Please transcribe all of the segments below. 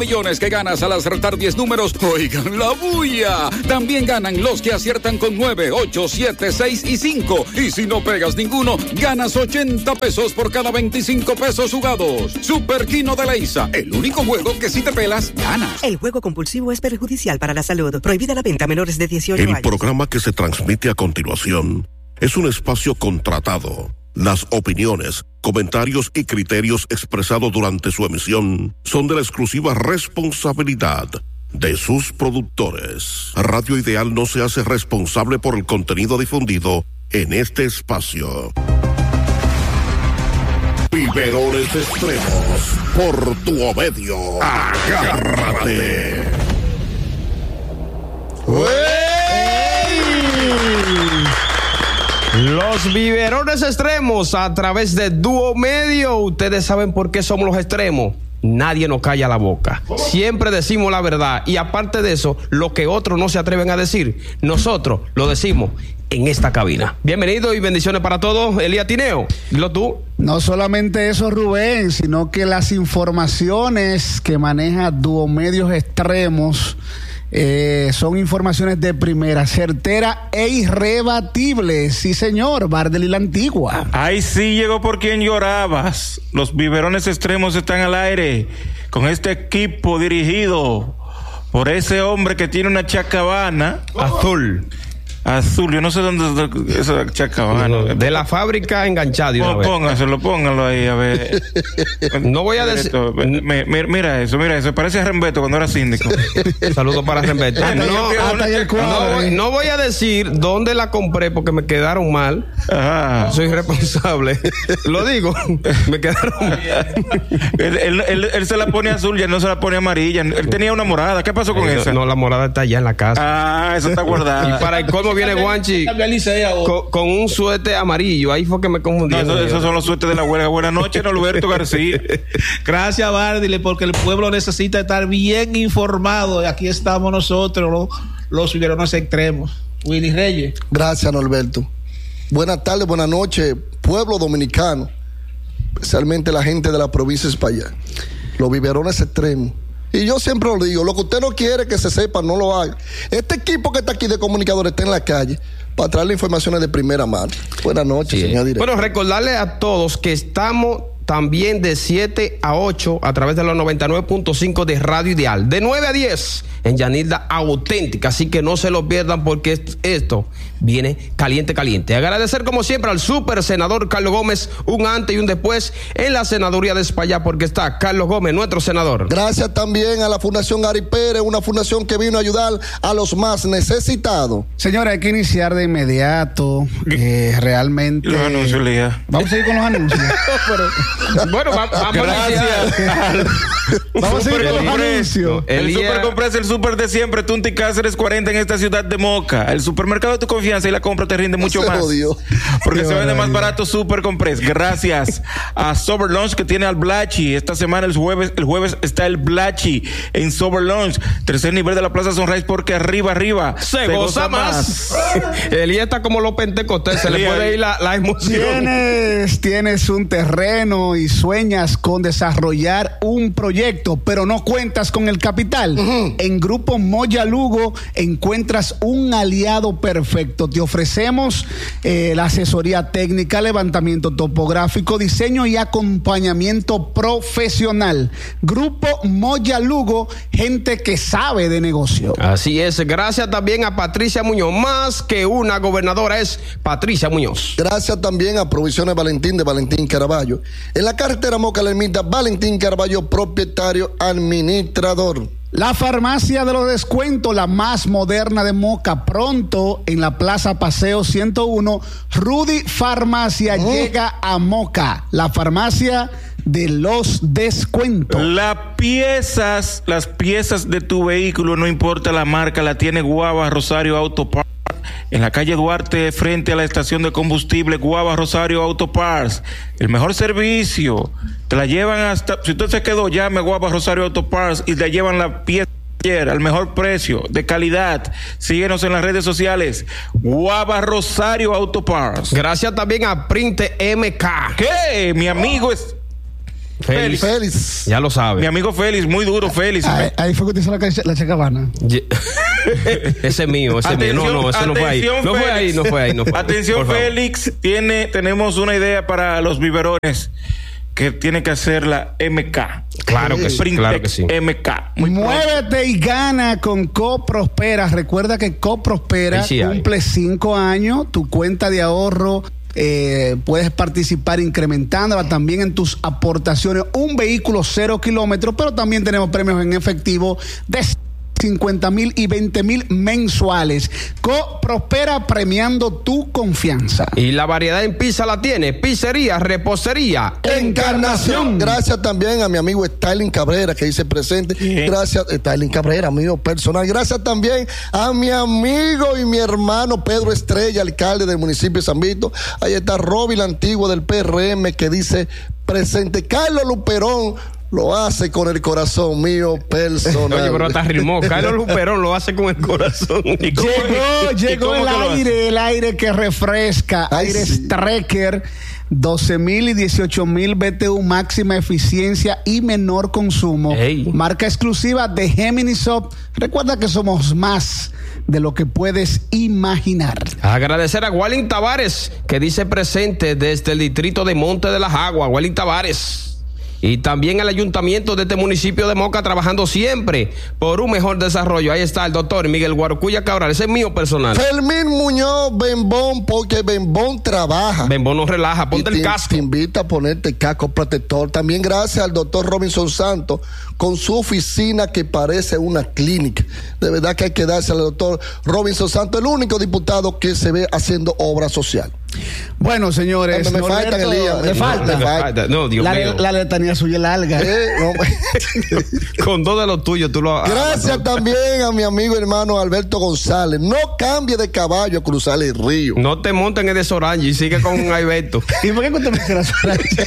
millones que ganas al acertar 10 números. Oigan la bulla. También ganan los que aciertan con 9, 8, 7, 6 y 5. Y si no pegas ninguno, ganas 80 pesos por cada 25 pesos jugados. Super Kino de Leisa, el único juego que si te pelas, ganas. El juego compulsivo es perjudicial para la salud. Prohibida la venta a menores de 18 años. El programa que se transmite a continuación es un espacio contratado. Las opiniones, comentarios y criterios expresados durante su emisión son de la exclusiva responsabilidad de sus productores. Radio Ideal no se hace responsable por el contenido difundido en este espacio. Biberones Extremos, por tu omedio. Agárrate. Los biberones extremos a través de Dúo Medio. Ustedes saben por qué somos los extremos. Nadie nos calla la boca. Siempre decimos la verdad. Y aparte de eso, lo que otros no se atreven a decir, nosotros lo decimos en esta cabina. Bienvenido y bendiciones para todos. Elías Tineo, dilo tú. No solamente eso, Rubén, sino que las informaciones que maneja Dúo Medios Extremos son informaciones de primera, certera e irrebatible. Sí, señor, Bardel y la Antigua. Ay, sí, llegó por quien llorabas. Los biberones extremos están al aire con este equipo dirigido por ese hombre que tiene una chacabana azul. Yo no sé dónde es esa chacabana. De la fábrica enganchada. Pónganlo ahí, a ver. No voy a decir. Mira eso. Parece a Rembeto cuando era síndico. Saludos para Rembeto. No voy a decir dónde la compré porque me quedaron mal. Ajá. Soy responsable. Lo digo. Me quedaron mal. Él se la pone azul, ya no se la pone amarilla. Él tenía una morada. ¿Qué pasó con esa? No, la morada está allá en la casa. Ah, esa está guardada. Y para el colmo viene Guanchi con un suéter amarillo. Ahí fue que me confundí. No, esos son los suéteres de la huelga. Buenas noches, Norberto García. Gracias, Bardile, porque el pueblo necesita estar bien informado. Aquí estamos nosotros, los biberones extremos. Willy Reyes. Gracias, Norberto. Buenas tardes, buenas noches, pueblo dominicano, especialmente la gente de la provincia de España. Los biberones extremos. Y yo siempre lo digo, lo que usted no quiere que se sepa, no lo haga. Este equipo que está aquí de comunicadores está en la calle para traerle informaciones de primera mano. Buenas noches, señor director. Bueno, recordarle a todos que estamos también de 7 a 8 a través de los 99.5 de Radio Ideal. De 9 a 10 en Yanilda Auténtica. Así que no se lo pierdan porque esto viene caliente, caliente. Agradecer como siempre al super senador Carlos Gómez, un antes y un después en la senaduría de España, porque está Carlos Gómez, nuestro senador. Gracias también a la Fundación Gary Pérez, una fundación que vino a ayudar a los más necesitados. Señora, hay que iniciar de inmediato. Realmente. Los anuncios, Lía. Vamos a seguir con los anuncios. Bueno, vamos a iniciar. Vamos a seguir con los anuncios. El Super Comprés, el super de siempre, Tunti Cáceres 40 en esta ciudad de Moca. El supermercado de tu confianza y la compra te rinde mucho más. Porque se vende más barato Super Comprés. Gracias a Sober Lunch, que tiene al Blachi. Esta semana, el jueves está el Blachi en Sober Lunch. Tercer nivel de la Plaza Sunrise, porque arriba se goza más. Elías está como los pentecostés, se le puede ir la emoción. Tienes un terreno y sueñas con desarrollar un proyecto, pero no cuentas con el capital. En Grupo Moya Lugo encuentras un aliado perfecto. Te ofrecemos la asesoría técnica, levantamiento topográfico, diseño y acompañamiento profesional. Grupo Moya Lugo, gente que sabe de negocio. Así es. Gracias también a Patricia Muñoz. Más que una gobernadora es Patricia Muñoz. Gracias también a Provisiones Valentín de Valentín Caraballo. En la carretera Moca La Ermita, Valentín Caraballo, propietario administrador. La farmacia de los descuentos, la más moderna de Moca, pronto en la Plaza Paseo 101, Rudy Farmacia llega a Moca, la farmacia de los descuentos. Las piezas de tu vehículo, no importa la marca, la tiene Guava Rosario Auto Parts. En la calle Duarte, frente a la estación de combustible Guava Rosario Auto Parts. El mejor servicio. Te la llevan hasta... Si usted se quedó, llame a Guava Rosario Auto Parts y te llevan la pieza al mejor precio, de calidad. Síguenos en las redes sociales. Guava Rosario Auto Parts. Gracias también a Printe MK. ¿Qué? Mi amigo es... Félix. Ya lo sabe. Mi amigo Félix, muy duro, Félix. Ahí fue que te hizo la Chacabana. Ese es mío, ese es mío. No, ese no fue ahí. No fue ahí, no fue ahí. Atención, Félix, tenemos una idea para los biberones que tiene que hacer la MK. Claro que sí, claro que sí. MK. Muévete y gana con CoProspera. Recuerda que CoProspera cumple 5 años. Tu cuenta de ahorro puedes participar incrementándola también en tus aportaciones. Un vehículo 0 kilómetros, pero también tenemos premios en efectivo de 50,000 y 20,000 mensuales. CoProspera, premiando tu confianza. Y la variedad en pizza la tiene Pizzería Repostería Encarnación. Gracias también a mi amigo Stalin Cabrera, que dice presente. Gracias, Stalin Cabrera, amigo personal. Gracias también a mi amigo y mi hermano Pedro Estrella, alcalde del municipio de San Vito. Ahí está Roby, la antigua del PRM, que dice presente. Carlos Luperón lo hace con el corazón mío personal. Oye, pero hasta rimó. Carlos Luperón lo hace con el corazón. Llegó el aire que refresca. Aire Strecker, 12,000 y 18,000 BTU, máxima eficiencia y menor consumo. Marca exclusiva de Gemini Soft. Recuerda que somos más de lo que puedes imaginar. Agradecer a Walin Tavares, que dice presente desde el distrito de Monte de las Aguas. Walin Tavares. Y también el ayuntamiento de este municipio de Moca, trabajando siempre por un mejor desarrollo. Ahí está el doctor Miguel Guarocuya Cabral. Ese es mío personal. Fermín Muñoz, Bembón, porque Bembón trabaja. Bembón nos relaja. Ponte el casco. Te invita a ponerte el casco protector. También gracias al doctor Robinson Santos, con su oficina que parece una clínica. De verdad que hay que darse al doctor Robinson Santos, el único diputado que se ve haciendo obra social. Bueno, señores, me falta el día. Le falta. No, Dios mío. La letanía suya es larga. Con dos de los tuyos tú lo. Gracias también a mi amigo hermano Alberto González. No cambie de caballo a cruzar el río. No te monten en el Sorange y sigue con Alberto. ¿Y por qué usted me dice la Sorange?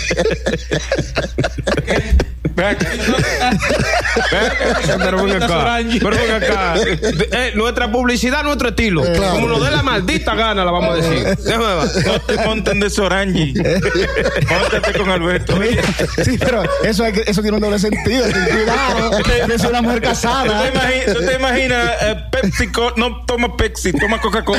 Pero ven acá. Nuestra publicidad, nuestro estilo. Claro. Como nos dé la maldita gana, la vamos a decir. No te monten de Sorangi. Móntate con Alberto. Sí, pero eso tiene un doble sentido. Cuidado, es una mujer casada. ¿Tú te imaginas PepsiCo? No toma Pepsi, toma Coca-Cola.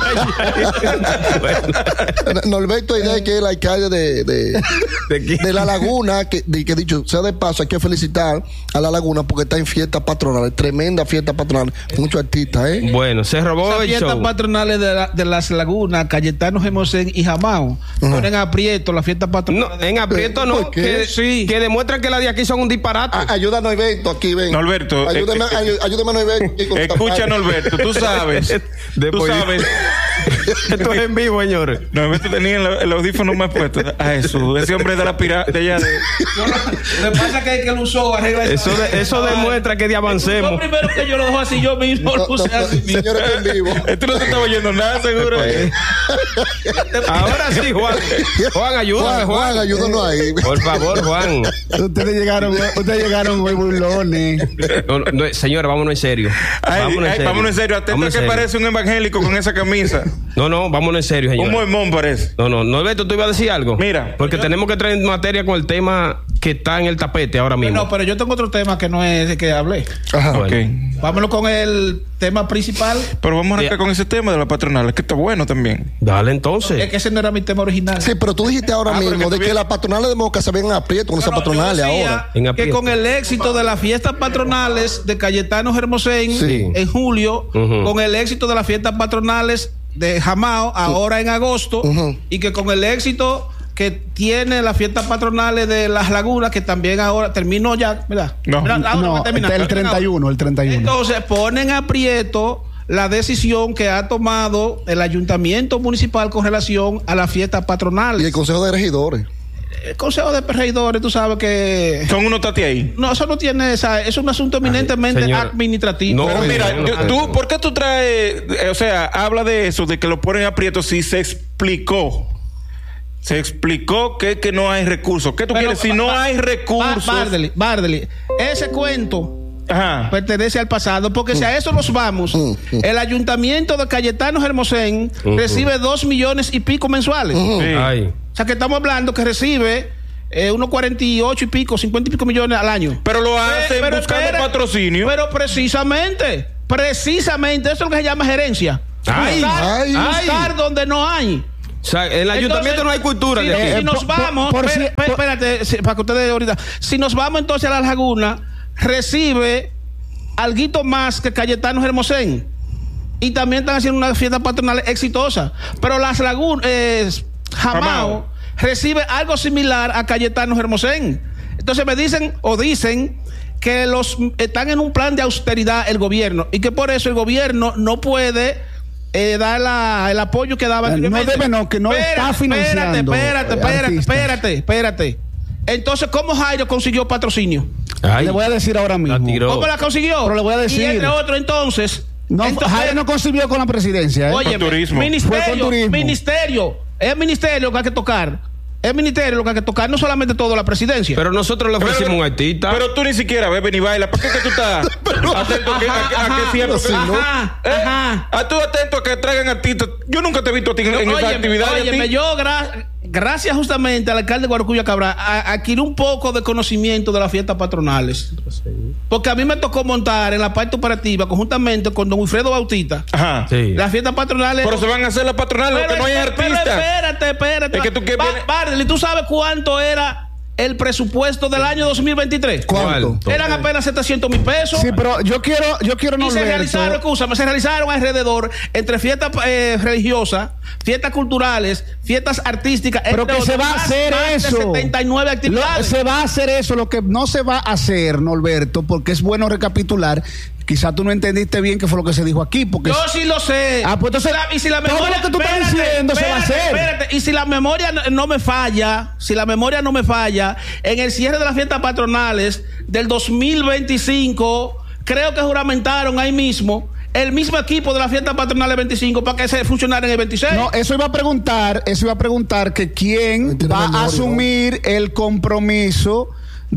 Norberto Idea, que es el alcalde de La Laguna, que dicho sea de paso, hay que felicitar a La Laguna porque está en fiesta patronal, tremenda fiesta patronal, muchos artistas, Bueno, se robó el fiestas show. Patronales de las Lagunas, Cayetano Gemosén y Jamao, ponen aprieto la fiesta patronal. No, en aprieto no, que demuestran que las de aquí son un disparate. Ayúdanos, Norberto, aquí ven. Norberto, ayúdame a Norberto. Escucha, Norberto, tú sabes. Esto es en vivo, señores. Norberto tenía el audífono más puesto. A Jesús, ese hombre de la pirata de allá. Lo que pasa es que lo usó, arregla eso demuestra que de avancemos. Lo primero que yo lo dejo así, yo mismo lo puse así. Señores, en vivo. Esto no te está oyendo nada, seguro. Ahora sí, Juan, ayúdame, Juan, ayúdanos ahí. Por favor, Juan. Ustedes llegaron muy burlones. Señores, vámonos en serio. Vámonos en serio. Atento que parece un evangélico con esa camisa. No, vámonos en serio, señor. Un mormón parece. No, Norberto, tú ibas a decir algo. Mira. Porque tenemos que traer materia con el tema que está en el tapete ahora mismo. No, pero yo tengo otro tema que no es de que hablé. Ajá, bueno. Ok. Vámonos con el tema principal. Pero vamos a arrancar con ese tema de la patronal, que está bueno también. Dale, entonces. Es que ese no era mi tema original. Sí, pero tú dijiste ahora mismo de que las patronales de Moca se ven aprieto con esas patronales ahora. Que con el éxito de las fiestas patronales de Cayetano Hermosén en julio, con el éxito de las fiestas patronales de Jamao ahora en agosto, y que con el éxito que tiene las fiestas patronales de Las Lagunas, que también ahora terminó ya, ¿verdad? El 31. Entonces ponen aprieto la decisión que ha tomado el ayuntamiento municipal con relación a las fiestas patronales. Y el Consejo de Regidores. El Consejo de Regidores, tú sabes que... ¿Son unos tati ahí? No, eso no tiene es un asunto eminentemente administrativo. No, pero mira, ¿por qué tú traes, habla de eso, de que lo ponen aprieto si se explicó? Se explicó que no hay recursos. ¿Qué tú quieres? Si no hay recursos... Bardely, ese cuento pertenece al pasado, porque si a eso nos vamos, el ayuntamiento de Cayetano Hermosén recibe 2 millones y pico mensuales. Ay. O sea, que estamos hablando que recibe unos 48 y pico, 50 y pico millones al año. Pero lo hacen buscando patrocinio. Pero precisamente, eso es lo que se llama gerencia. Buscar donde no hay. O sea, en el ayuntamiento no hay cultura. Si nos vamos, espérate, para que ustedes ahorita, si nos vamos entonces a la Laguna, recibe alguito más que Cayetano Hermosén. Y también están haciendo una fiesta patronal exitosa. Pero las Lagunas, Jamao, recibe algo similar a Cayetano Hermosén. Entonces me dicen que están en un plan de austeridad el gobierno y que por eso el gobierno no puede dar el apoyo que daba anteriormente. Que no está financiando. Espérate. Entonces, ¿cómo Jairo consiguió patrocinio? Le voy a decir ahora mismo. ¿Cómo la consiguió? Pero le voy a decir. Y entre otros, entonces Jairo no consiguió con la presidencia. Oye, turismo. Ministerio. Es ministerio que hay que tocar. Es ministerio lo que hay que tocar, no solamente todo la presidencia. Pero nosotros le ofrecimos un artista. Pero tú ni siquiera ves ni baila. ¿Para qué que tú estás atento a que siempre? Tú atento a que traigan artistas. Yo nunca te he visto a ti en esa actividad. Óyeme, yo gracias justamente al alcalde de Guaracuya Cabral adquirí un poco de conocimiento de las fiestas patronales. Porque a mí me tocó montar en la parte operativa conjuntamente con don Wilfredo Bautista. Las fiestas patronales. Pero se van a hacer las patronales porque no hay artistas. Espérate. Es que tú Barley, ¿tú sabes cuánto era el presupuesto del año 2023? ¿Cuánto? Eran apenas 700,000 pesos. Sí, pero yo quiero no se realizaron alrededor entre fiestas religiosas, fiestas culturales, fiestas artísticas. Pero que se va a hacer eso. 79 actividades. Se va a hacer eso. Lo que no se va a hacer, Norberto, porque es bueno recapitular. Quizás tú no entendiste bien qué fue lo que se dijo aquí. Porque yo sí lo sé. Pues entonces, todo lo que tú estás diciendo se va a hacer. Espérate. Y si la memoria no me falla, en el cierre de las fiestas patronales del 2025, creo que juramentaron ahí mismo el mismo equipo de la fiesta patronal del 25 para que se funcionara en el 26. No, eso iba a preguntar que quién va a asumir el compromiso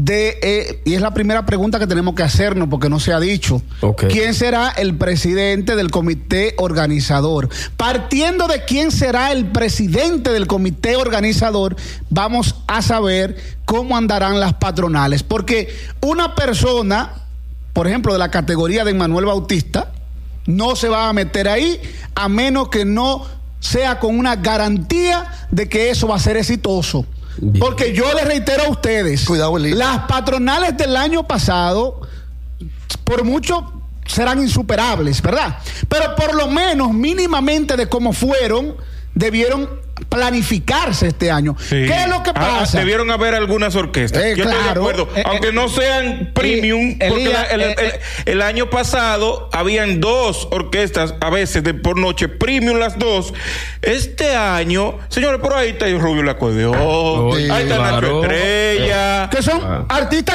y es la primera pregunta que tenemos que hacernos porque no se ha dicho. ¿Quién será el presidente del comité organizador? Partiendo de quién será el presidente del comité organizador, vamos a saber cómo andarán las patronales. Porque una persona, por ejemplo, de la categoría de Emmanuel Bautista, no se va a meter ahí a menos que no sea con una garantía de que eso va a ser exitoso. Porque yo les reitero a ustedes, las patronales del año pasado, por mucho serán insuperables, ¿verdad? Pero por lo menos mínimamente de cómo fueron, debieron planificarse este año. Sí. ¿Qué es lo que pasa? Debieron haber algunas orquestas. Yo estoy de acuerdo. Aunque no sean premium, porque el año pasado habían 2 orquestas, a veces por noche, premium las 2. Este año, señores, por ahí está el Rubio el acordeón, ahí está Nacho Estrella, que son artistas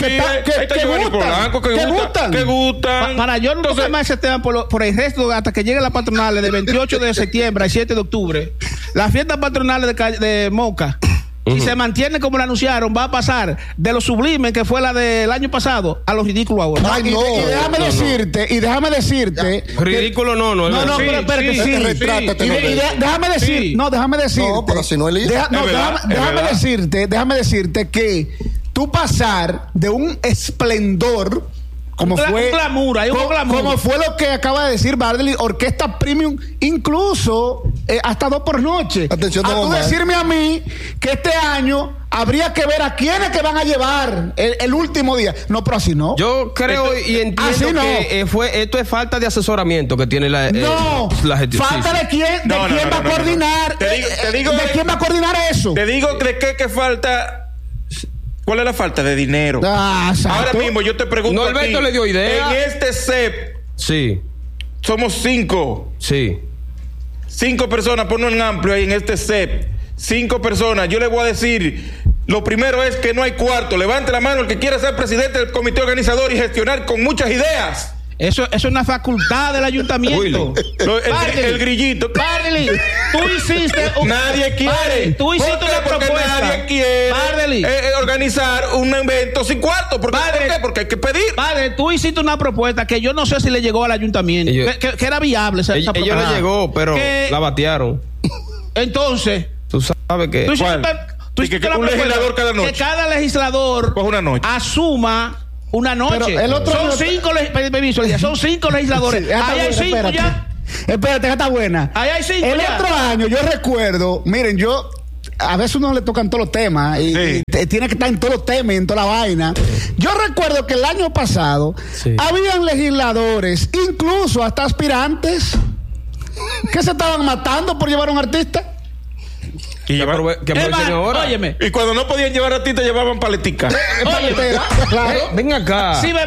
que gustan. Para yo no tocar más ese tema por el resto, hasta que llegue la patronal del 28 de septiembre al 7 de octubre. Las fiestas patronales de Moca, si se mantiene como la anunciaron, va a pasar de lo sublime que fue la del año pasado a lo ridículo ahora. Y déjame decirte. Ridículo no. Déjame decirte. Déjame decirte que tú pasar de un esplendor como fue como fue lo que acaba de decir Barley, orquesta premium, incluso hasta 2 por noche. Atención, tú decirme a mí que este año habría que ver a quiénes que van a llevar el último día. No, pero así no. Yo creo y entiendo que esto es falta de asesoramiento que tiene la gestión. Falta de quién va a coordinar. Te digo de quién va a coordinar eso. Te digo de qué falta. ¿Cuál es la falta de dinero? Ahora mismo yo te pregunto. Norberto le dio idea. En este CEP. Sí. Somos 5. Sí. 5 personas, ponlo en amplio ahí en este CEP. 5 personas. Yo le voy a decir, lo primero es que no hay cuarto. Levante la mano el que quiera ser presidente del comité organizador y gestionar con muchas ideas. Eso es una facultad del ayuntamiento. El grillito. Barley, tú hiciste nadie quiere. Tú hiciste una propuesta. Nadie quiere organizar un evento sin cuarto. ¿Por qué? Porque hay que pedir. Barley, tú hiciste una propuesta que yo no sé si le llegó al ayuntamiento. Que era viable esa propuesta. Ellos le llegó, pero la batearon. Entonces, tú sabes que un legislador cada noche. Que cada legislador coge una noche. Asuma una noche. Pero el otro son 5 legisladores. Sí, ahí hay 5 ya. Espérate, que está buena. Ahí hay 5 El ya. otro año, yo recuerdo, miren, a veces uno le tocan todos los temas y tiene que estar en todos los temas y en toda la vaina. Yo recuerdo que el año pasado habían legisladores, incluso hasta aspirantes, que se estaban matando por llevar a un artista. Y Óyeme. Y cuando no podían llevar a ti, te llevaban paletica. Claro. Ven acá. Si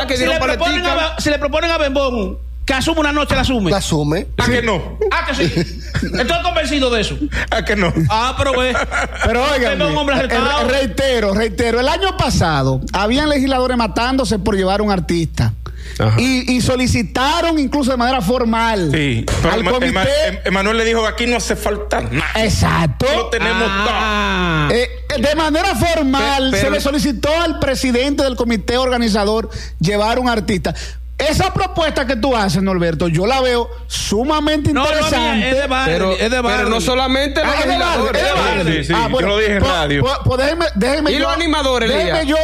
le proponen a Bembón que asuma una noche, la asume. La asume. ¿A que no? Que sí. Estoy convencido de eso. ¿A que no? Pero oigan, reitero, el año pasado habían legisladores matándose por llevar a un artista. Y solicitaron incluso de manera formal al comité. Emanuel le dijo: aquí no hace falta nada. Exacto. Lo tenemos todo. De manera formal se le solicitó al presidente del comité organizador llevar un artista. Esa propuesta que tú haces, Norberto, yo la veo sumamente interesante. Es de Barley. Pero no solamente los legisladores. Yo lo dije en radio. Déjeme ¿Y los animadores, déjeme yo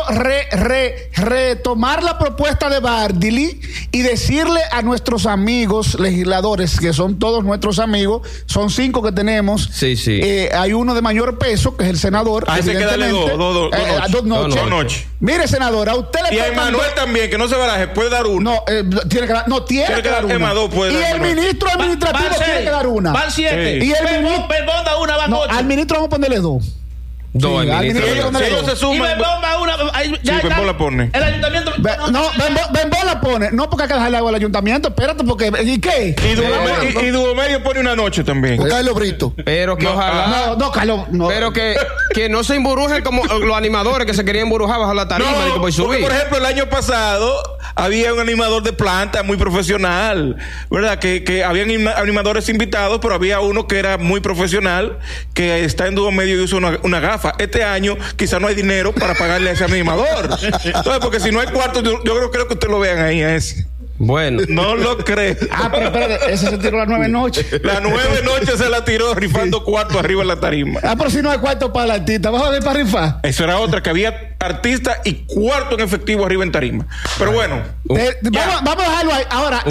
retomar la propuesta de Barley y decirle a nuestros amigos legisladores, que son todos nuestros amigos, son 5 que tenemos. Hay uno de mayor peso, que es el senador. A ese queda dos noches. Mire, senador, a usted le y a Emanuel también, que no se baraje, puede dar uno. Tiene que dar una. Y el ministro administrativo tiene que dar una. Van 7. Y el ministro. Perdón, da una, van 8. Al ministro vamos a ponerle 2. Si ellos se suman. Y Bembón va una. Bembón la pone. El ayuntamiento. Bembón la pone. No, porque hay que dejarle agua al ayuntamiento. Espérate, porque. ¿Y qué? Y Duomedio pone una noche también. Carlos Brito. Pero que ojalá. No, Carlos. No. Pero que no se emburujen como los animadores que se querían emburujar bajo la tarima. Porque, por ejemplo, el año pasado había un animador de planta muy profesional, ¿verdad? Que habían animadores invitados, pero había uno que era muy profesional, que está en Duomedio y usa una gafa. Este año quizá no hay dinero para pagarle a ese animador. Entonces, porque si no hay cuarto, yo creo que ustedes lo vean ahí a ese. Bueno. No lo creo. Pero espérate, ese se tiró las 9 noches. Las 9 noches se la tiró rifando cuarto arriba en la tarima. Pero si no hay cuarto para el artista, ¿vas a ver para rifar? Eso era otra, que había artista y cuarto en efectivo arriba en tarima. Pero bueno. Vamos a dejarlo ahí. Ahora,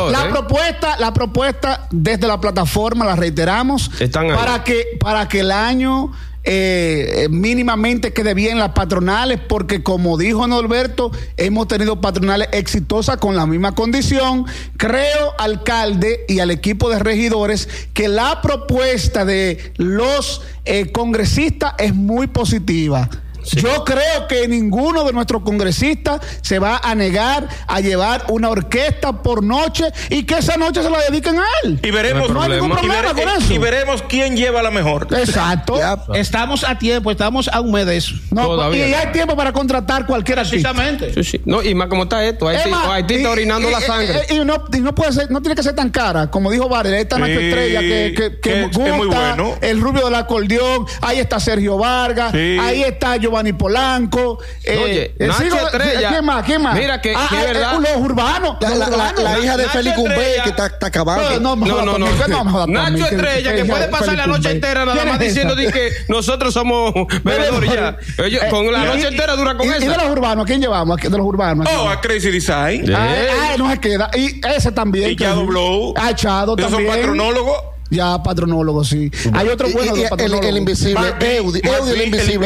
la propuesta desde la plataforma, la reiteramos. Están ahí. Para que el año mínimamente quede bien las patronales, porque como dijo Norberto, hemos tenido patronales exitosas con la misma condición. Creo, alcalde y al equipo de regidores, que la propuesta de los congresistas es muy positiva. Yo creo que ninguno de nuestros congresistas se va a negar a llevar una orquesta por noche y que esa noche se la dediquen a él. Y veremos, no hay ningún problema con eso. Y veremos quién lleva la mejor. Exacto. Estamos a tiempo, estamos a un mes de eso. Todavía. Y hay tiempo para contratar cualquier artista. Precisamente. No, y más como está esto, Haití está orinando la sangre. Y no puede ser, no tiene que ser tan cara, como dijo Varela. Ahí está Nacho Estrella, que gusta, es muy bueno. El rubio del acordeón, ahí está Sergio Vargas, ahí está Giovanni Polanco. Oye, Nacho Estrella. ¿Quién más? Mira que verdad. Los urbanos. La hija de Félix Cumbé, que está acabando. No. Nacho Estrella, que puede pasar la noche entera nada más diciendo que nosotros somos bebedores ya. Con la noche entera dura con eso. ¿Y de los urbanos? ¿A quién llevamos? De los urbanos. A Crazy Design. No se queda. Y ese también. Y Chado Blow. Chado también. ¿Son patronólogos? Ya, patronólogo, sí. Hay otro bueno de patronólogo. El invisible. Eudi el invisible.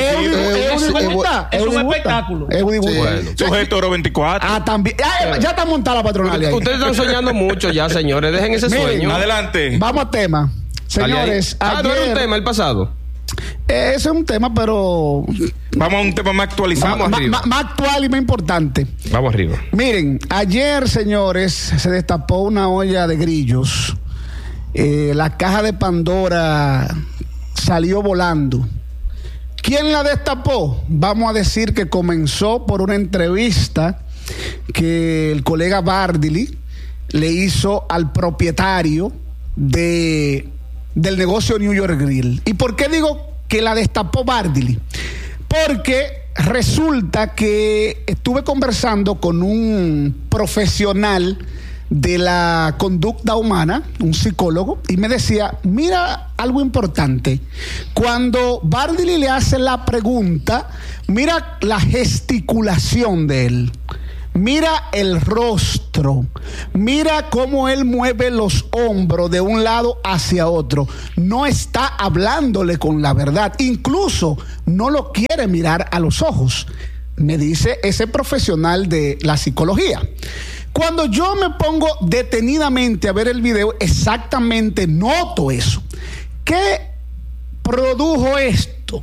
Es un espectáculo. Sujeto Oro 24. También. Ya está montada la patronal. Ustedes están soñando mucho ya, señores. Dejen ese sueño. Adelante. Vamos a tema. Señores, no era un tema el pasado. Ese es un tema, pero vamos a un tema más actualizado. Más actual y más importante. Vamos arriba. Miren, ayer, señores, se destapó una olla de grillos. La caja de Pandora salió volando. ¿Quién la destapó? Vamos a decir que comenzó por una entrevista que el colega Barley le hizo al propietario del negocio New York Grill. ¿Y por qué digo que la destapó Barley? Porque resulta que estuve conversando con un profesional de la conducta humana, un psicólogo, y me decía, mira algo importante, cuando Bardily le hace la pregunta, mira la gesticulación de él, mira el rostro, mira cómo él mueve los hombros de un lado hacia otro, no está hablándole con la verdad, incluso no lo quiere mirar a los ojos, me dice ese profesional de la psicología. Cuando yo me pongo detenidamente a ver el video, exactamente noto eso. ¿Qué produjo esto?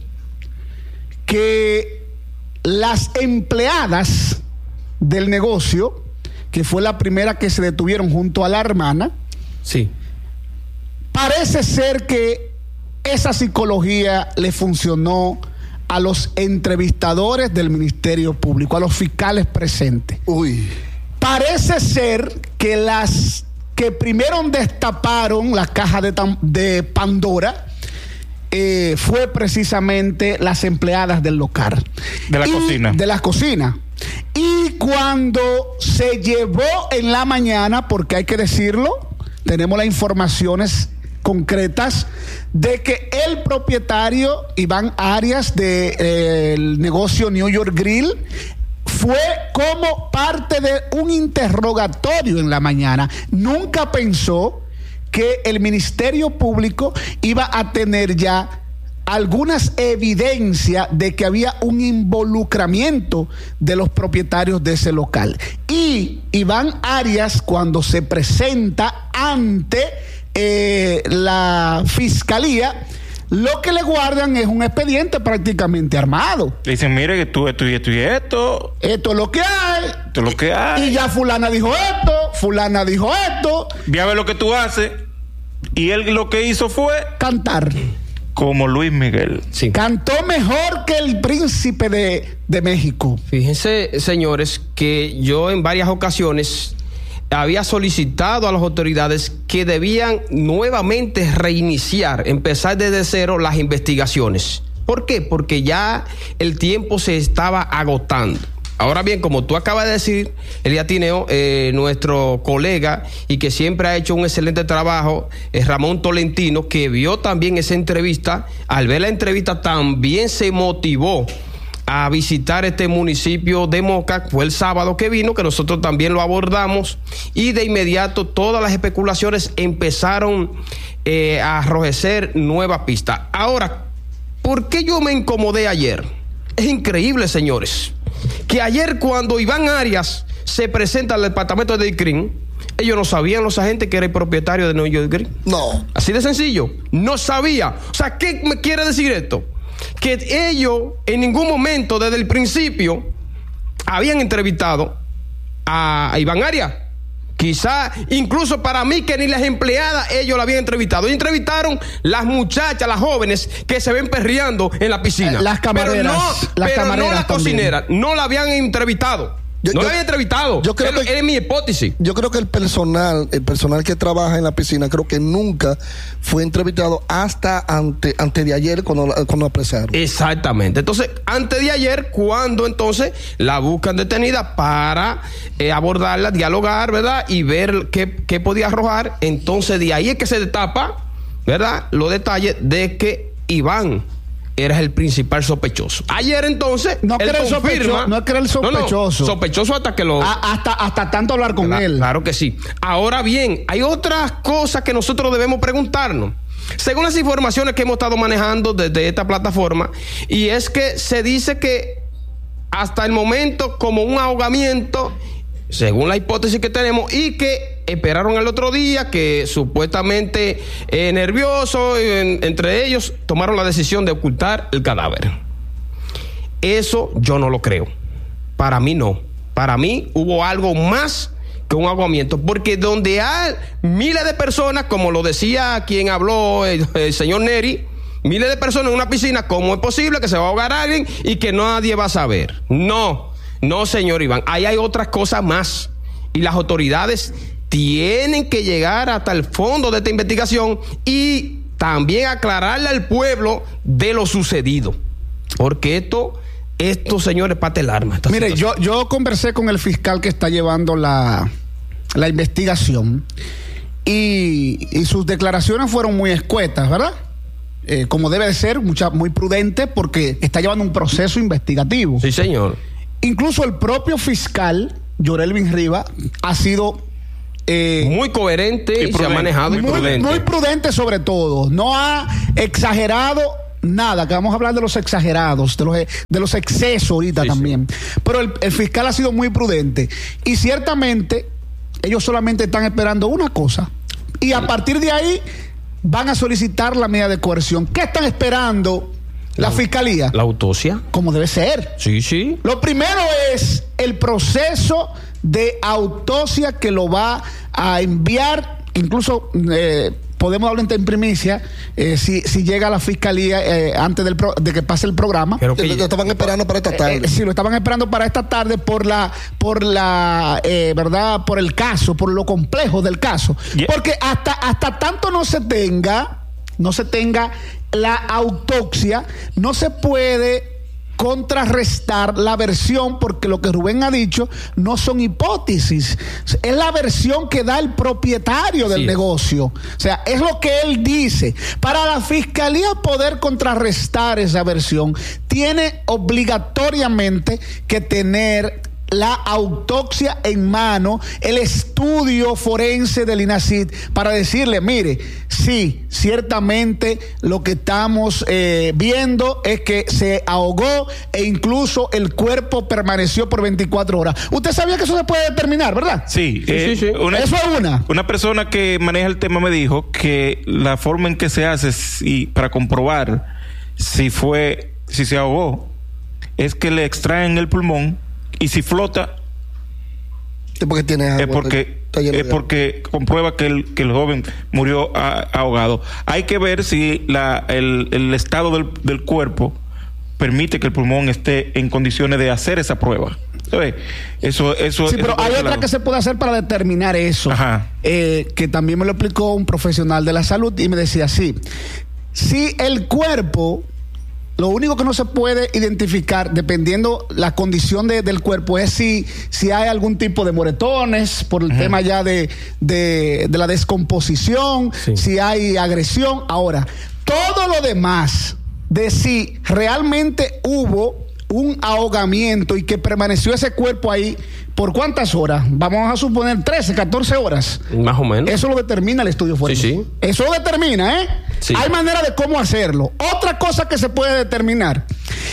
Que las empleadas del negocio, que fue la primera que se detuvieron junto a la hermana, sí, parece ser que esa psicología le funcionó a los entrevistadores del Ministerio Público, a los fiscales presentes. Uy. Parece ser que las que primero destaparon la caja de Pandora fue precisamente las empleadas del local. De la cocina. De la cocina. Y cuando se llevó en la mañana, porque hay que decirlo, tenemos las informaciones concretas de que el propietario Iván Arias del negocio New York Grill fue como parte de un interrogatorio en la mañana. Nunca pensó que el Ministerio Público iba a tener ya algunas evidencias de que había un involucramiento de los propietarios de ese local. Y Iván Arias, cuando se presenta ante la fiscalía, lo que le guardan es un expediente prácticamente armado. Le dicen, mire que tú esto y esto y esto. Esto es lo que hay. Esto es lo que hay. Y ya fulana dijo esto, fulana dijo esto. Ve a ver lo que tú haces. Y él lo que hizo fue cantar. Como Luis Miguel. Sí. Cantó mejor que el príncipe de México. Fíjense, señores, que yo en varias ocasiones había solicitado a las autoridades que debían nuevamente reiniciar, empezar desde cero las investigaciones. ¿Por qué? Porque ya el tiempo se estaba agotando. Ahora bien, como tú acabas de decir, Elías Tineo, nuestro colega y que siempre ha hecho un excelente trabajo, Ramón Tolentino, que vio también esa entrevista, al ver la entrevista también se motivó a visitar este municipio de Moca. Fue el sábado que vino, que nosotros también lo abordamos, y de inmediato todas las especulaciones empezaron a arrojecer nuevas pistas. Ahora, ¿por qué yo me incomodé ayer? Es increíble, señores, que ayer cuando Iván Arias se presenta al departamento de DICRIM, ellos no sabían, los agentes, que era el propietario de New York Grill. No. Así de sencillo, no sabía. O sea, ¿qué me quiere decir esto? Que ellos en ningún momento desde el principio habían entrevistado a Iván Arias. Quizá incluso para mí que ni las empleadas ellos la habían entrevistado. Ellos entrevistaron las muchachas, las jóvenes que se ven perreando en la piscina. Las camareras. Pero no la cocinera. No la habían entrevistado. No la había entrevistado. Yo creo que es mi hipótesis. Yo creo que el personal que trabaja en la piscina, creo que nunca fue entrevistado hasta antes de ayer cuando apresaron. Exactamente. Entonces, antes de ayer, cuando entonces la buscan detenida para abordarla, dialogar, ¿verdad? Y ver qué podía arrojar. Entonces, de ahí es que se destapa, ¿verdad? Los detalles de que Iván era el principal sospechoso. Ayer entonces no era el sospechoso. No era el sospechoso. No, sospechoso hasta que lo... Hasta tanto hablar con él. Claro que sí. Ahora bien, hay otras cosas que nosotros debemos preguntarnos. Según las informaciones que hemos estado manejando desde esta plataforma, y es que se dice que hasta el momento como un ahogamiento, según la hipótesis que tenemos, y que esperaron el otro día, que supuestamente nerviosos, entre ellos tomaron la decisión de ocultar el cadáver. Eso yo no lo creo. Para mí no. Para mí hubo algo más que un ahogamiento, porque donde hay miles de personas, como lo decía quien habló, el señor Neri, miles de personas en una piscina, ¿cómo es posible que se va a ahogar alguien y que nadie va a saber? No, señor Iván, ahí hay otras cosas más, y las autoridades tienen que llegar hasta el fondo de esta investigación y también aclararle al pueblo de lo sucedido, porque esto señores, parte el arma. Mire, yo conversé con el fiscal que está llevando la la investigación y sus declaraciones fueron muy escuetas, ¿verdad? Como debe de ser, muy prudente porque está llevando un proceso investigativo. Sí, señor. Incluso el propio fiscal, Yorelvin Rivas, ha sido muy coherente y se ha manejado muy prudente sobre todo. No ha exagerado nada, que vamos a hablar de los exagerados, de los excesos ahorita también. Pero el fiscal ha sido muy prudente. Y ciertamente, ellos solamente están esperando una cosa. Y a partir de ahí, van a solicitar la medida de coerción. ¿Qué están esperando la fiscalía? La autopsia. Como debe ser. Sí, sí. Lo primero es el proceso de autopsia que lo va a enviar, incluso podemos hablar en primicia, si llega a la fiscalía antes de que pase el programa. Pero que lo estaban esperando para esta tarde. Sí, lo estaban esperando para esta tarde por la verdad, por el caso, por lo complejo del caso. Yeah. Porque hasta tanto no se tenga la autopsia, no se puede contrarrestar la versión, porque lo que Rubén ha dicho no son hipótesis, es la versión que da el propietario del negocio, o sea, es lo que él dice. Para la fiscalía poder contrarrestar esa versión, tiene obligatoriamente que tener la autopsia en mano, el estudio forense del INACID, para decirle, mire, sí, ciertamente lo que estamos viendo es que se ahogó e incluso el cuerpo permaneció por 24 horas. Usted sabía que eso se puede determinar, ¿verdad? Sí. Eso es una persona que maneja el tema me dijo que la forma en que se hace para comprobar si se ahogó es que le extraen el pulmón. Y si flota, es porque tiene agua, es porque comprueba que el joven murió ahogado. Hay que ver si el estado del cuerpo permite que el pulmón esté en condiciones de hacer esa prueba. Eso sí, pero hay otra que se puede hacer para determinar eso. Que también me lo explicó un profesional de la salud y me decía así: si el cuerpo, lo único que no se puede identificar, dependiendo la condición del cuerpo, es si hay algún tipo de moretones por el tema ya de la descomposición, si hay agresión. Ahora, todo lo demás de si realmente hubo un ahogamiento y que permaneció ese cuerpo ahí, ¿por cuántas horas? Vamos a suponer 13, 14 horas. Más o menos. Eso lo determina el estudio forense. Sí. Eso lo determina, ¿eh? Sí. Hay manera de cómo hacerlo. Otra cosa que se puede determinar: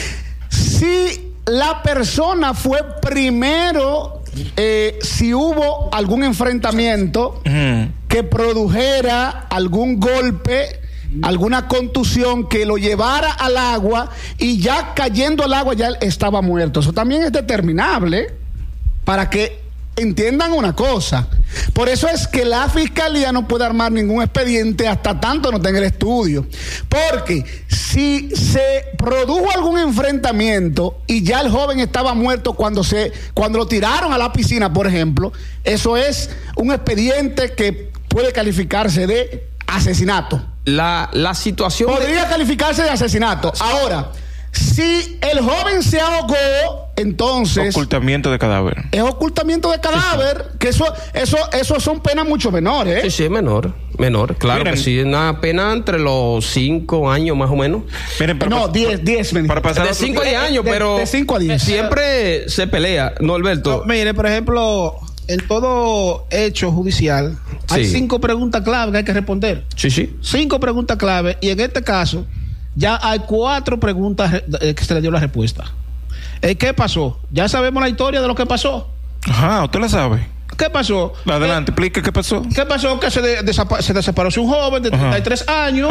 si la persona fue primero, si hubo algún enfrentamiento que produjera algún golpe, alguna contusión que lo llevara al agua, y ya cayendo al agua ya él estaba muerto. Eso también es determinable, para que entiendan una cosa. Por eso es que la fiscalía no puede armar ningún expediente hasta tanto no tenga el estudio, porque si se produjo algún enfrentamiento y ya el joven estaba muerto cuando lo tiraron a la piscina, por ejemplo, eso es un expediente que puede calificarse de asesinato. La situación podría calificarse de asesinato. Sí. Ahora, si el joven se ahogó, entonces ocultamiento de cadáver. Es ocultamiento de cadáver, que eso son penas mucho menores, ¿eh? Sí, menor. Claro. Miren, que sí, una pena entre los 5 años más o menos. Miren, 10 para pasar de 5 a 10 años, pero de 5 a 10. Siempre se pelea, ¿no, Alberto? No, mire, por ejemplo, en todo hecho judicial hay 5 preguntas clave que hay que responder. Sí. 5 preguntas clave, y en este caso ya hay 4 preguntas que se le dio la respuesta. ¿Qué pasó? Ya sabemos la historia de lo que pasó. Usted la sabe. ¿Qué pasó? Adelante, explique qué pasó. ¿Qué pasó? Que se desapareció un joven de 33 años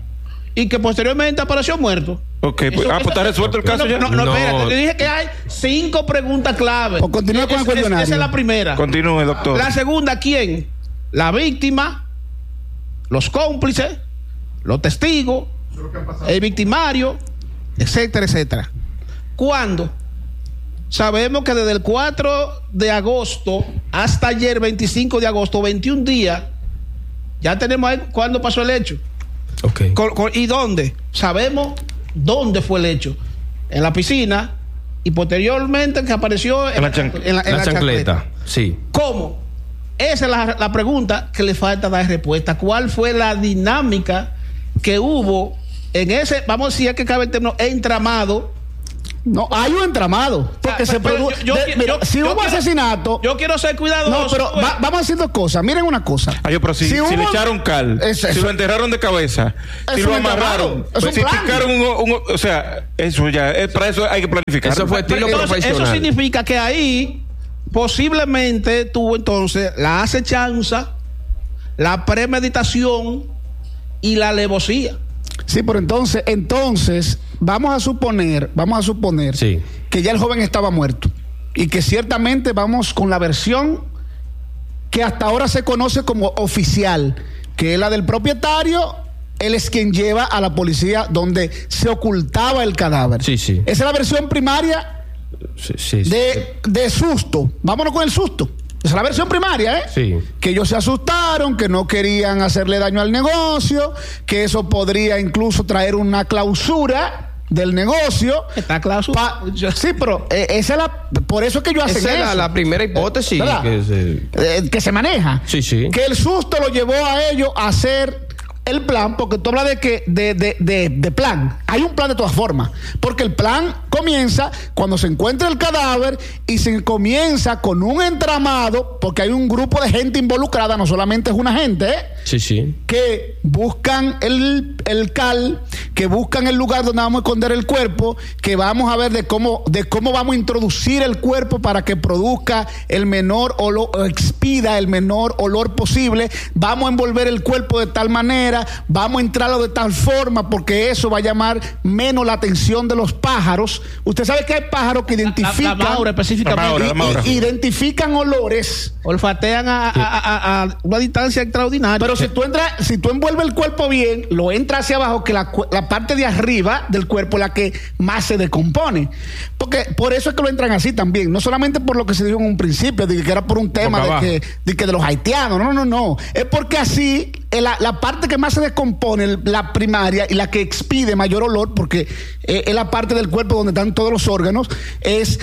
y que posteriormente apareció muerto. Ok, pues está resuelto el caso ya. No, espérate, te dije que hay 5 preguntas clave. Pues continúa con el cuestionario. Esa es la primera. Continúe, doctor. La segunda, ¿quién? La víctima, los cómplices, los testigos, el victimario, etcétera, etcétera. ¿Cuándo? Sabemos que desde el 4 de agosto hasta ayer, 25 de agosto, 21 días, ya tenemos ahí cuándo pasó el hecho. Okay. ¿Y dónde? Sabemos dónde fue el hecho. En la piscina, y posteriormente que apareció en la chancleta. Sí. ¿Cómo? esa es la pregunta que le falta dar respuesta. ¿Cuál fue la dinámica que hubo en ese, vamos a decir que cabe el término, entramado? No, hay un entramado. Porque se produce. Si hubo asesinato. Yo quiero ser cuidadoso. No, pero vamos a decir dos cosas. Miren una cosa. Pero si le echaron cal, si lo enterraron de cabeza, si lo amarraron, si picaron o sea, eso ya, para eso hay que planificar. Eso fue estilo profesional. Eso significa que ahí posiblemente tuvo entonces la acechanza, la premeditación y la alevosía. Sí, pero entonces vamos a suponer sí, que ya el joven estaba muerto y que ciertamente vamos con la versión que hasta ahora se conoce como oficial, que es la del propietario. Él es quien lleva a la policía donde se ocultaba el cadáver. Sí, sí. Esa es la versión primaria de susto. Vámonos con el susto. Esa es la versión primaria, ¿eh? Sí. Que ellos se asustaron, que no querían hacerle daño al negocio, que eso podría incluso traer una clausura del negocio. Está clausura. Sí, pero esa es por eso es que ellos hacen eso. Esa es la primera hipótesis que se maneja. Sí, sí. Que el susto lo llevó a ellos a hacer el plan, porque tú hablas de plan. Hay un plan de todas formas, porque el plan comienza cuando se encuentra el cadáver y se comienza con un entramado, porque hay un grupo de gente involucrada, no solamente es una gente, sí, sí, que buscan el cal, que buscan el lugar donde vamos a esconder el cuerpo, que vamos a ver de cómo vamos a introducir el cuerpo para que produzca el menor olor, o expida el menor olor posible. Vamos a envolver el cuerpo de tal manera, vamos a entrarlo de tal forma, porque eso va a llamar menos la atención de los pájaros. Usted sabe que hay pájaros que identifican, la maura específicamente, identifican olores, olfatean a una distancia extraordinaria. Pero si tú envuelves el cuerpo bien, lo entras hacia abajo, que la parte de arriba del cuerpo es la que más se descompone. Porque por eso es que lo entran así también, no solamente por lo que se dijo en un principio, de que era por un tema de los haitianos, no, es porque así la parte que más se descompone, la primaria, y la que expide mayor olor, porque es la parte del cuerpo donde están todos los órganos, es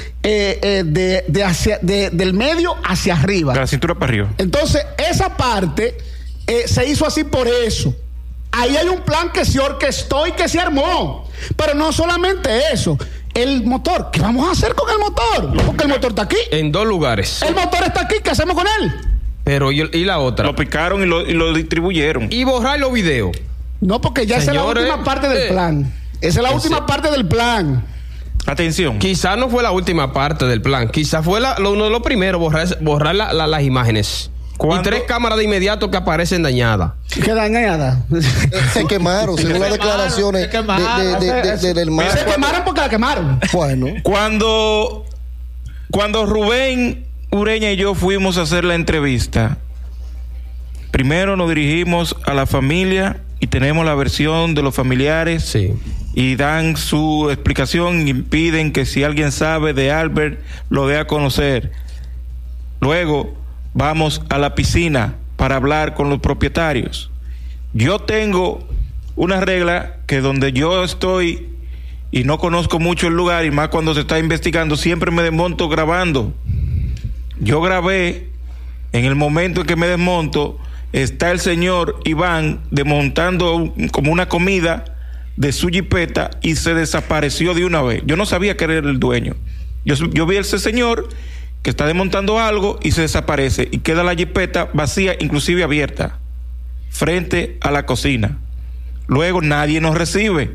del medio hacia arriba, de la cintura para arriba. Entonces esa parte se hizo así por eso. Ahí hay un plan que se orquestó y que se armó. Pero no solamente eso. El motor, ¿qué vamos a hacer con el motor? Porque el motor está aquí. En dos lugares. El motor está aquí, ¿qué hacemos con él? Pero ¿y la otra? Lo picaron y lo distribuyeron. Y borrar los videos. No, porque ya esa es la última parte del plan. Esa es la última parte del plan. Atención. Quizás no fue la última parte del plan. Quizás fue uno de los primeros, borrar las imágenes. Y 3 cámaras de inmediato que aparecen dañadas. ¿Qué dañadas? Se quemaron, según las declaraciones del hermano. Se quemaron porque la quemaron. Bueno. Cuando Rubén Ureña y yo fuimos a hacer la entrevista, primero nos dirigimos a la familia y tenemos la versión de los familiares. Sí. Y dan su explicación y piden que si alguien sabe de Albert lo dé a conocer. Luego vamos a la piscina para hablar con los propietarios. Yo tengo una regla que donde yo estoy y no conozco mucho el lugar, y más cuando se está investigando, siempre me desmonto grabando. Yo grabé, en el momento en que me desmonto, está el señor Iván desmontando como una comida de su jipeta y se desapareció de una vez. Yo no sabía que era el dueño. Yo vi a ese señor que está desmontando algo y se desaparece y queda la jipeta vacía, inclusive abierta, frente a la cocina. Luego nadie nos recibe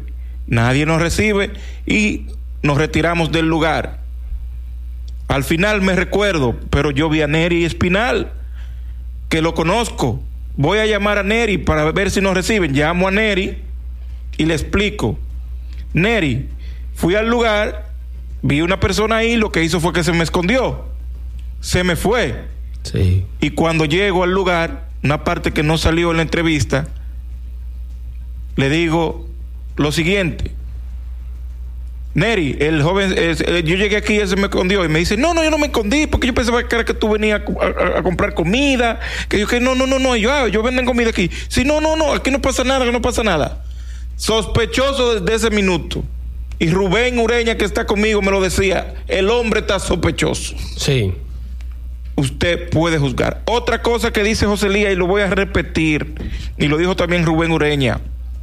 y nos retiramos del lugar. Al final me recuerdo, pero yo vi a Neri Espinal, que lo conozco. Voy a llamar a Neri para ver si nos reciben. Llamo a Neri y le explico. Neri, fui al lugar, vi una persona ahí, lo que hizo fue que se me escondió, se me fue. Sí. Y cuando llego al lugar, una parte que no salió en la entrevista, le digo lo siguiente: Neri, el joven, yo llegué aquí y él se me escondió. Y me dice, no, yo no me escondí, porque yo pensaba que era que tú venías a comprar comida. Que yo, que no, yo venden comida aquí. Sí, no, aquí no pasa nada. Sospechoso desde ese minuto. Y Rubén Ureña, que está conmigo, me lo decía, el hombre está sospechoso. Sí. usted puede juzgar. Otra cosa que dice José Elías, y lo voy a repetir, y lo dijo también Rubén Ureña,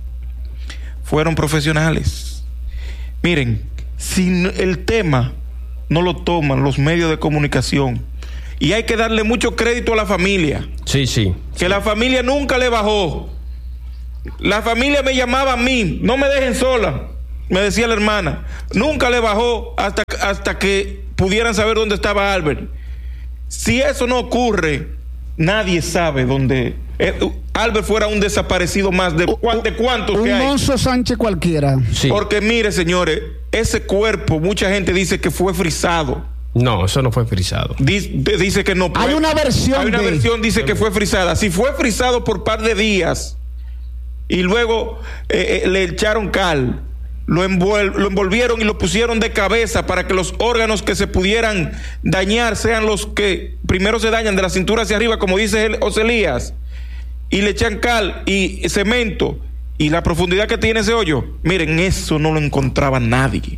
fueron profesionales. Miren, si el tema no lo toman los medios de comunicación, y hay que darle mucho crédito a la familia. Sí. Que la familia nunca le bajó. La familia me llamaba a mí, no me dejen sola, me decía la hermana. Nunca le bajó hasta que pudieran saber dónde estaba Albert. Si eso no ocurre, nadie sabe dónde Albert fuera un desaparecido más de cuántos que hay. Un Monzo Sánchez cualquiera. Sí. Porque mire, señores, ese cuerpo, mucha gente dice que fue frisado. No, eso no fue frisado. Dice que no. Hay una versión. Hay una versión dice que fue frisada. Si fue frisado por par de días y luego le echaron cal, lo envolvieron y lo pusieron de cabeza para que los órganos que se pudieran dañar sean los que primero se dañan de la cintura hacia arriba, como dice José Elías, y le echan cal y cemento y la profundidad que tiene ese hoyo. Miren, eso no lo encontraba nadie.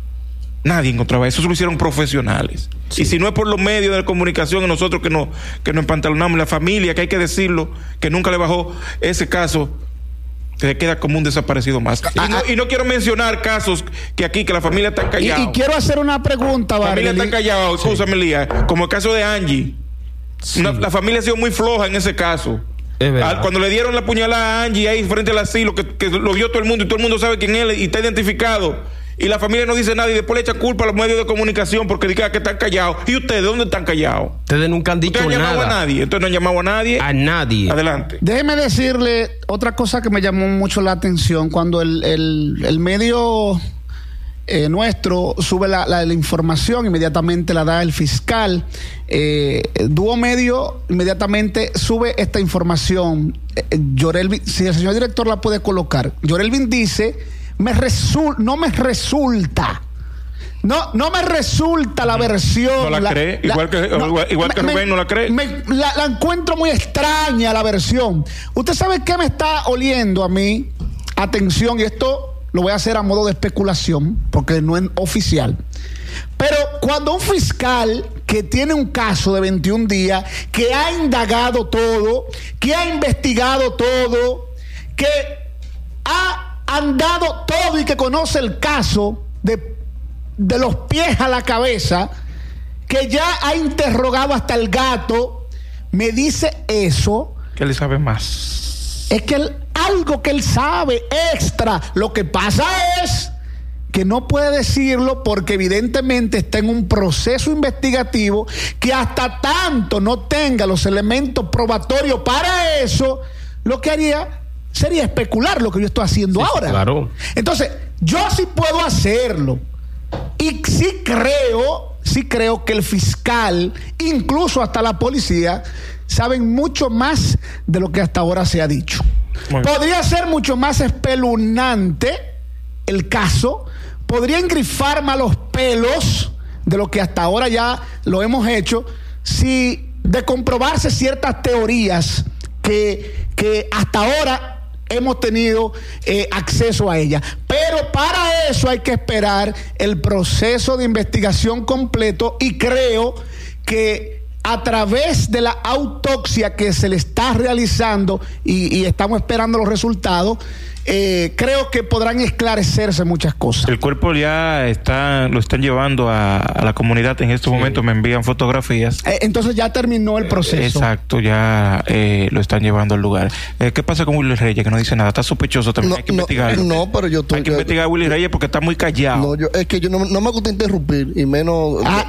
Nadie encontraba eso lo hicieron profesionales. Sí. Y si no es por los medios de comunicación, nosotros que nos empantalonamos, la familia, que hay que decirlo, que nunca le bajó ese caso, se queda como un desaparecido más. Y no quiero mencionar casos que la familia está callada. Y quiero hacer una pregunta, la familia está callada, escúchame, Lía, como el caso de Angie. Sí. La familia ha sido muy floja en ese caso. Cuando le dieron la puñalada a Angie ahí frente al asilo, que lo vio todo el mundo y todo el mundo sabe quién es y está identificado. Y la familia no dice nada y después le echa culpa a los medios de comunicación porque diga que están callados. ¿Y ustedes dónde están callados? Ustedes nunca han dicho nada. ¿Ustedes han llamado a nadie? Entonces no han llamado a nadie. A nadie. Adelante. Déjeme decirle otra cosa que me llamó mucho la atención. Cuando el medio nuestro sube la información, inmediatamente la da el fiscal. Dúo Medio inmediatamente sube esta información. Yorelvin, si el señor director la puede colocar. Yorelvin dice... no me resulta la versión. No la cree, igual que Rubén no la cree. La encuentro muy extraña la versión. ¿Usted sabe qué me está oliendo a mí? Atención, y esto lo voy a hacer a modo de especulación, porque no es oficial. Pero cuando un fiscal que tiene un caso de 21 días, que ha indagado todo, que ha investigado todo, que ha andado todo y que conoce el caso de los pies a la cabeza, que ya ha interrogado hasta el gato, me dice eso. Que él sabe más. Es que algo que él sabe extra. Lo que pasa es que no puede decirlo porque evidentemente está en un proceso investigativo que hasta tanto no tenga los elementos probatorios para eso, lo que haría sería especular lo que yo estoy haciendo ahora. Claro. Entonces, yo sí puedo hacerlo. Y sí creo que el fiscal, incluso hasta la policía, saben mucho más de lo que hasta ahora se ha dicho. Podría ser mucho más espeluznante el caso, podría engrifar más los pelos de lo que hasta ahora ya lo hemos hecho, si de comprobarse ciertas teorías que hasta ahora hemos tenido acceso a ella. Pero para eso hay que esperar el proceso de investigación completo, y creo que a través de la autopsia que se le está realizando y estamos esperando los resultados, creo que podrán esclarecerse muchas cosas. El cuerpo ya lo están llevando a la comunidad en estos momentos, me envían fotografías. Entonces ya terminó el proceso. Exacto, ya lo están llevando al lugar. ¿Qué pasa con Willy Reyes, que no dice nada? Está sospechoso también, hay que investigarlo. No, pero yo hay que investigar a Willy Reyes porque está muy callado. No, es que yo no me gusta interrumpir, y menos... No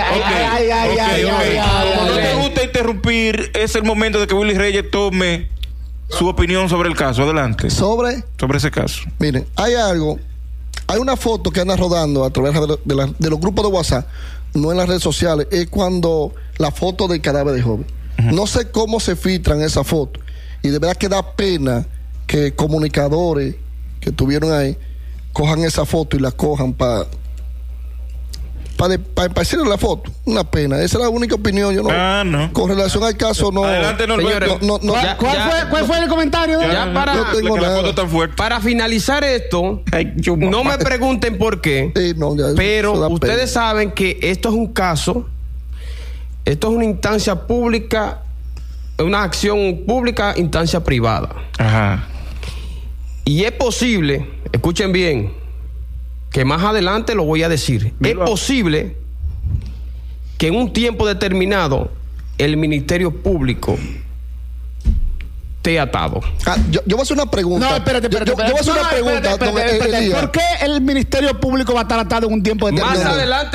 te gusta interrumpir, es el momento de que Willy Reyes tome su opinión sobre el caso. Adelante. Sobre ese caso. Miren, hay una foto que anda rodando a través de los grupos de WhatsApp, no en las redes sociales, es cuando la foto del cadáver de joven. No sé cómo se filtran esa foto, y de verdad que da pena que comunicadores que estuvieron ahí cojan esa foto y la cojan para decirle la foto. Una pena. Esa es la única opinión. Yo no. Con relación al caso, no. Adelante, Norberto. ¿Cuál fue el comentario? Para finalizar esto, no me pregunten por qué, pero ustedes saben que esto es un caso Esto es una instancia pública, una acción pública, instancia privada. Ajá. Y es posible, escuchen bien, que más adelante lo voy a decir, es posible que en un tiempo determinado el Ministerio Público esté atado. Yo voy a hacer una pregunta. No, espérate. Yo voy a hacer una pregunta. ¿Por qué el Ministerio Público va a estar atado en un tiempo determinado? Más adelante